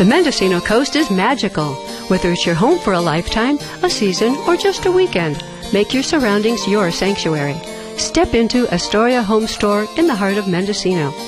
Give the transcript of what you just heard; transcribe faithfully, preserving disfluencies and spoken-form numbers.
The Mendocino coast is magical. Whether it's your home for a lifetime, a season, or just a weekend, make your surroundings your sanctuary. Step into Astoria Home Store in the heart of Mendocino.